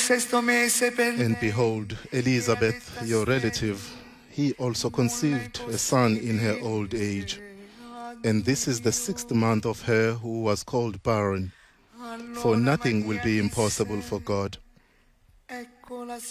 sesto mese per And behold, Elizabeth, your relative, he also conceived a son in her old age. And this is the 6th month of her who was called barren. For nothing will be impossible for God. Ecco la